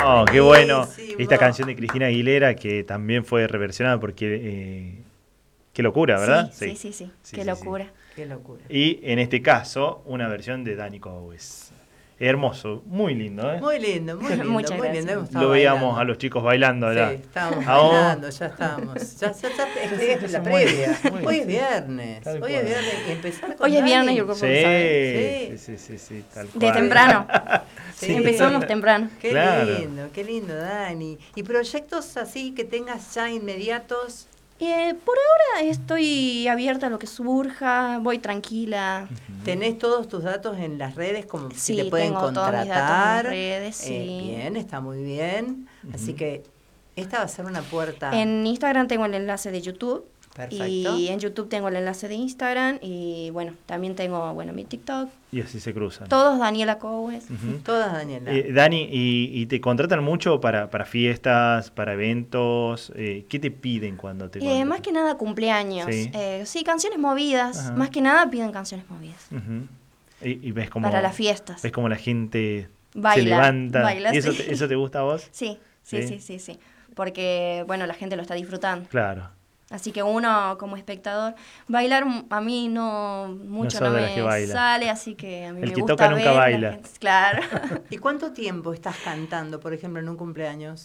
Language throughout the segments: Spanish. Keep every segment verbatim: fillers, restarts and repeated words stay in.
Oh, qué bueno. Buenísimo. Esta canción de Cristina Aguilera que también fue reversionada porque... Eh, qué locura, ¿verdad? Sí, sí, sí, sí. Sí, Qué sí, locura. sí. Qué locura. Y en este caso, una versión de Danny Cowes. Hermoso, muy lindo, ¿eh? Muy lindo, muy lindo, Muchas muy gracias. lindo. Hemos estado Lo veíamos bailando. a los chicos bailando Sí, allá. estábamos Ahora- bailando, ya estamos. Ya, ya, ya, es, que es la Muy- previa. muy- Hoy es viernes. Tal Hoy cual. es viernes. Y empezar con Hoy es Dani. viernes y el cuerpo lo sabe. Sí, sí, sí, sí, sí, tal De cual. temprano. Sí. Empezamos temprano. Qué Claro. lindo, qué lindo, Dani. ¿Y proyectos así que tengas ya inmediatos? Eh, por ahora estoy abierta a lo que surja, voy tranquila. ¿Tenés todos tus datos en las redes como si Sí, te pueden tengo todos contratar? mis datos en las redes, Eh, sí. bien, está muy bien. Así que esta va a ser una puerta. En Instagram tengo el enlace de YouTube. Perfecto. Y en YouTube tengo el enlace de Instagram. Y bueno, también tengo bueno mi TikTok. Y así se cruzan. Todos Daniela Cowes. Ujú. Todas, Daniela. Eh, Dani, y, y te contratan mucho para, para fiestas, para eventos? Eh, ¿Qué te piden cuando te Eh, contratan? más que nada cumpleaños. Sí. Eh, sí, canciones movidas. Ajá. Más que nada piden canciones movidas. Ujú. y, y ves como Para las fiestas. ves como la gente se Baila, levanta. baila, ¿Y eso sí. te, eso te gusta a vos? Sí, sí, Sí. sí, sí, sí. Porque, bueno, la gente lo está disfrutando. Claro. Así que uno, como espectador, bailar m- a mí no mucho sos no, de las me que baila. sale, así que a mí El me que gusta toca nunca ver a la baila. gente- Claro. ¿Y cuánto tiempo estás cantando, por ejemplo, en un cumpleaños?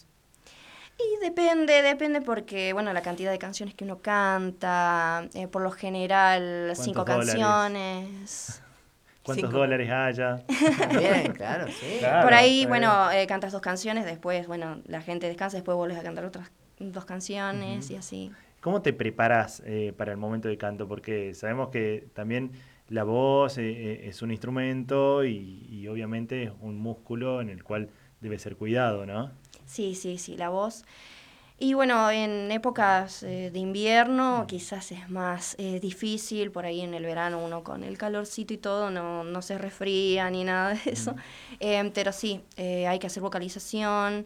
Y depende, depende porque, bueno, la cantidad de canciones que uno canta, eh, por lo general, cinco dólares? canciones. ¿Cuántos Cinco. dólares haya? Bien, claro, sí. Claro. Por ahí, está bueno, eh, cantas dos canciones, después, bueno, la gente descansa, después vuelves a cantar otras dos canciones Ujú. y así. ¿Cómo te preparas eh, para el momento de canto? Porque sabemos que también la voz eh, eh, es un instrumento y, y obviamente es un músculo en el cual debe ser cuidado, ¿no? Sí, sí, sí, la voz. Y bueno, en épocas eh, de invierno quizás es más eh, difícil, por ahí en el verano uno con el calorcito y todo no, no se resfría ni nada de eso. Eh, pero sí, eh, hay que hacer vocalización,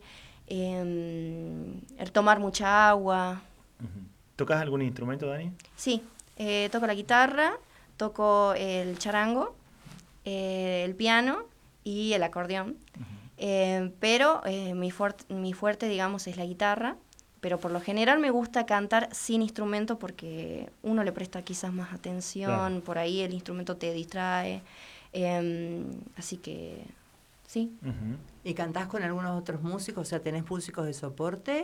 eh, el tomar mucha agua. Ujú. ¿Tocas algún instrumento, Dani? Sí, eh, toco la guitarra, toco el charango, eh, el piano y el acordeón. Eh, pero eh, mi, fuert- mi fuerte, digamos, es la guitarra. Pero por lo general me gusta cantar sin instrumento porque uno le presta quizás más atención, Claro. por ahí el instrumento te distrae. Eh, así que, sí. Ujú. ¿Y cantás con algunos otros músicos? O sea, ¿tenés músicos de soporte?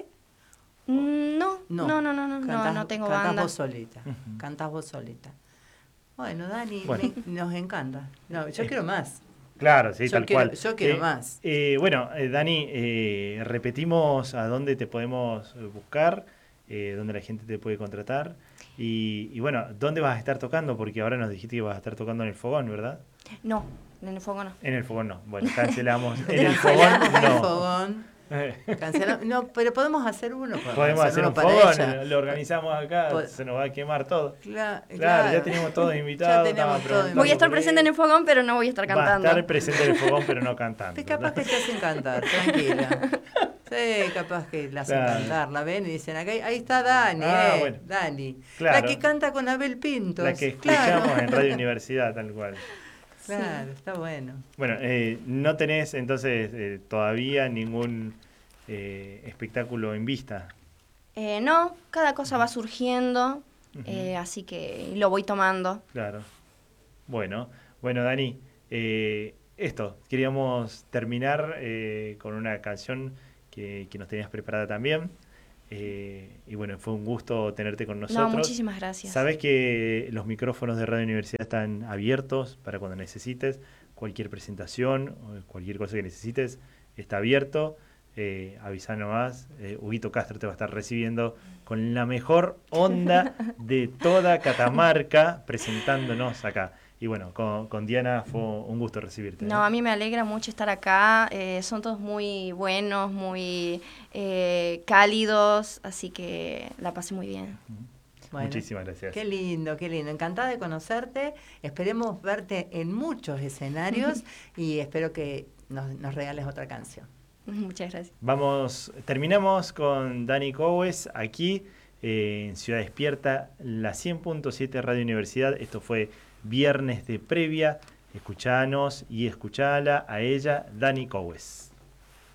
Mm, No, no, no, no, no, no, Cantás- no tengo cantás banda. vos solita. Ujú. Cantás vos solita. Bueno, Dani, Bueno. me- nos encanta. No, yo quiero más. Claro, sí, Yo tal quiero- cual. yo quiero Eh, más. eh, bueno, eh, Dani, eh, repetimos a dónde te podemos eh, buscar, eh, dónde la gente te puede contratar y, y bueno, dónde vas a estar tocando, porque ahora nos dijiste que vas a estar tocando en el Fogón, ¿verdad? No, en el fuego no. En el Fogón no. Bueno, cancelamos. En el Fogón Cancelamos el no. fogón. Cancelamos- No, pero podemos hacer uno. Podemos hacer uno un para fogón, ella. lo, lo organizamos acá, Pod- se nos va a quemar todo. Cla- Claro, ya tenemos todos invitados. Ya tenemos estamos todo preguntando Voy a estar por presente en él. el fogón, pero no voy a estar Va a cantando. estar presente en el Fogón, pero no cantando. Te capaz que te hacen cantar, tranquila. Sí, capaz que la hacen Claro. cantar, la ven y dicen, acá, ahí está Dani, Ah, eh, bueno. Dani. Claro. La que canta con Abel Pintos. La que escuchamos Claro. en Radio Universidad, tal cual. Claro, está bueno. Bueno, eh, no tenés entonces eh, todavía ningún eh, espectáculo en vista. Eh, no, cada cosa va surgiendo, Ujú. eh, así que lo voy tomando. Claro. Bueno, bueno, Dani, eh, esto, queríamos terminar eh, con una canción que, que nos tenías preparada también. Eh, y bueno, fue un gusto tenerte con nosotros. No, muchísimas gracias. Sabes que los micrófonos de Radio Universidad están abiertos para cuando necesites cualquier presentación o cualquier cosa que necesites, está abierto. Eh, avisá nomás, eh, Huguito Castro te va a estar recibiendo con la mejor onda de toda Catamarca presentándonos acá. Y bueno, con, con Diana fue un gusto recibirte. No, a mí me alegra mucho estar acá. eh, son todos muy buenos, muy eh, cálidos, así que la pasé muy bien. Bueno, Muchísimas gracias. Qué lindo, qué lindo. Encantada de conocerte. Esperemos verte en muchos escenarios y espero que nos, nos regales otra canción. Muchas gracias. Vamos, terminamos con Dani Cowes aquí eh, en Ciudad Despierta, la cien punto siete Radio Universidad. Esto fue Viernes de Previa. Escuchanos y escuchala a ella, Dani Cowes.